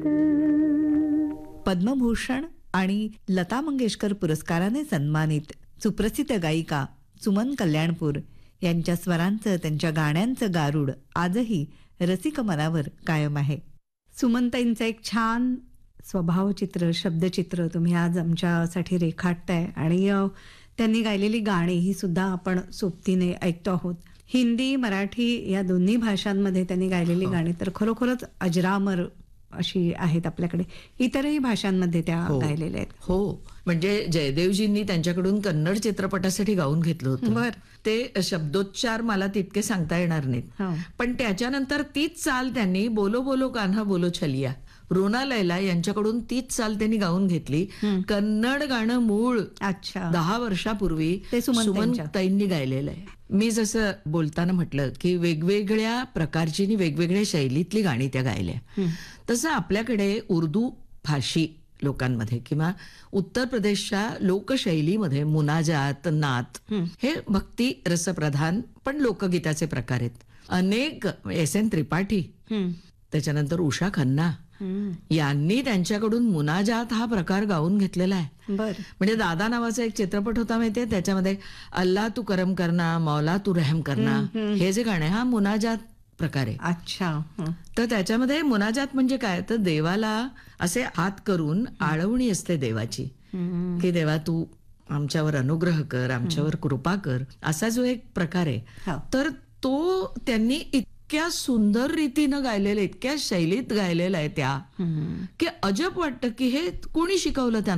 पद्मभूषण आणि लता मंगेशकर पुरस्काराने सन्मानित सुप्रसिद्ध गायिका सुमन कल्याणपूर यांच्या स्वरांचं, त्यांच्या गाण्यांचं गारुड आजही रसिक मनावर कायम आहे. सुमनताईंचं एक छान स्वभावचित्र, शब्दचित्र तुम्ही आज आमच्यासाठी रेखाटताय आणि त्यांनी गायलेली गाणी ही सुद्धा आपण सोबतीने ऐकतो आहोत. हिंदी, मराठी या दोन्ही भाषांमध्ये त्यांनी गायलेली गाणी तर खरोखरच अजरामर अशी आहेत. आपल्याकडे इतरही भाषांमध्ये त्या गायलेल्या आहेत. हो, म्हणजे जयदेवजींनी त्यांच्याकडून कन्नड चित्रपटासाठी गाऊन घेतलं होतं. बर, ते शब्दोच्चार मला तितके सांगता येणार नाहीत, पण त्याच्यानंतर तीच चाल त्यांनी बोलो बोलो कान्हा बोलो छलिया, रोना लैला यांच्याकडून तीच चाल त्यांनी गाऊन घेतली. कन्नड गाणं मूळ 10 वर्षापूर्वी सुमनताईंनी गायलेलं आहे. मी जसं बोलताना म्हटलं की वेगवेगळ्या प्रकारची आणि वेगवेगळ्या शैलीतली गाणी त्या गायल्या, तसं आपल्याकडे उर्दू भाषी लोकांमध्ये किंवा उत्तर प्रदेशच्या लोकशैलीमध्ये मुनाजात, नात हे भक्ती रसप्रधान पण लोकगीताचे प्रकार आहेत. अनेक S.N. त्रिपाठी, त्याच्यानंतर उषा खन्ना यांनी त्यांच्याकडून मुनाजात हा प्रकार गाऊन घेतलेला आहे. म्हणजे दादा नावाचा एक चित्रपट होता माहितीये, त्याच्यामध्ये अल्लाह तू करम करना, मौला तू रहम करना हे जे गाणे हा मुनाजात प्रकार आहे. अच्छा. तर त्याच्यामध्ये मुनाजात म्हणजे काय, तर देवाला असे हात करून आळवणी असते देवाची की देवा तू आमच्यावर अनुग्रह कर, आमच्यावर कृपा कर, असा जो एक प्रकार आहे. तर तो त्यांनी इतक्या सुंदर रीतीनं गायलेलं, इतक्या शैलीत गायलेलं आहे त्या की अजब वाटतं की हे कोणी शिकवलं त्यांना.